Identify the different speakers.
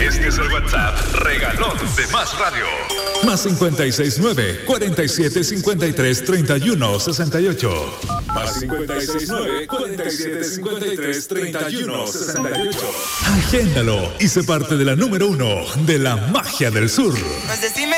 Speaker 1: Este es el WhatsApp regalón de Más Radio.
Speaker 2: Más 569-4753-3168. Más 569-4753-3168. Agéndalo y sé parte de la número 1 de la magia del sur.
Speaker 3: Pues decime